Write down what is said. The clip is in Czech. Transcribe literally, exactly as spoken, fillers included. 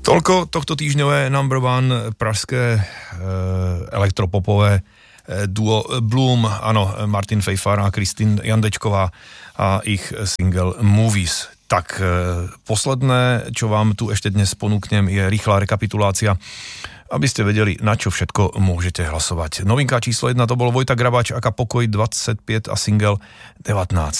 Toľko tohto týždňové number one pražské e, elektropopové e, duo Bloom, áno, Martin Fejfar a Kristín Jandečková a ich single Movies. Tak e, posledné, čo vám tu ešte dnes ponúknem, je rýchla rekapitulácia, aby ste vedeli, na čo všetko môžete hlasovať. Novinka číslo jedna to bol Vojta Grabač, Aka Pokoj dvadsaťpäť a single devätnásť.